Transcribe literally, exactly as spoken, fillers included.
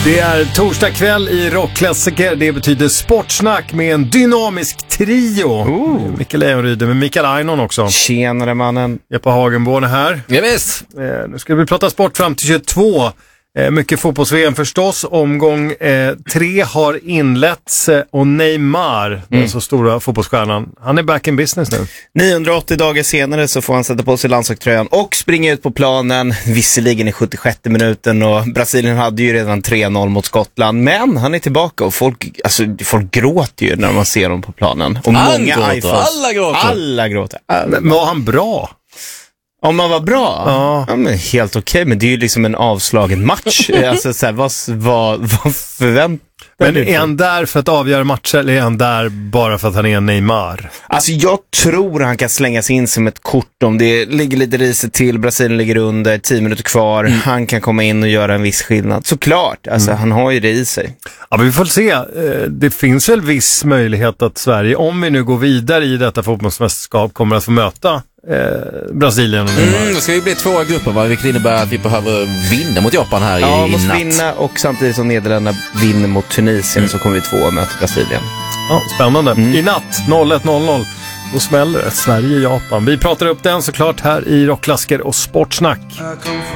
Det är torsdag kväll i Rockklassiker. Det betyder sportsnack med en dynamisk trio. Oh. Micke Lejonryd med Mikael Ainon också. Tjenare mannen. Jeppe Hagenborn är här. Ja, visst. Eh, nu ska vi prata sport fram till tjugotvå. Eh, mycket fotbolls-V M förstås. Omgång eh, tre har inletts eh, och Neymar, mm. den så stora fotbollsstjärnan, han är back in business nu. niohundraåttio dagar senare så får han sätta på sig landslagströjan och springa ut på planen, visserligen i sjuttiosjätte minuten, och Brasilien hade ju redan tre noll mot Skottland, men han är tillbaka och folk, alltså, folk gråter ju när man ser honom på planen. Och han många gråter, iPhones, alla gråter. Alla gråter. Alla. Men var han bra? Om man var bra? Ja. Ja, men helt okej, men det är ju liksom en avslagen match. Alltså så här, vad, vad, vad förväntar Men är han där för att avgöra matcher, eller är han där bara för att han är Neymar? Alltså jag tror han kan slängas in som ett kort om det ligger lite risigt till, Brasilien ligger under, tio minuter kvar, mm. han kan komma in och göra en viss skillnad. Såklart, alltså mm. han har ju det i sig. Ja, men vi får se. Det finns väl viss möjlighet att Sverige, om vi nu går vidare i detta fotbollsmästerskap, kommer att få möta Eh, Brasilien och Neymar. Mm, då ska vi bli två grupper, va? Vilket innebär att vi behöver vinna mot Japan här ja, i, i måste natt. vinna, och samtidigt som Nederländerna vinner mot Tunisien mm. så kommer vi två och möter Brasilien. Ja, spännande. Mm. I natt noll ett noll noll då smäller det Sverige-Japan. Vi pratar upp den såklart här i Rockklassiker och Sportsnack.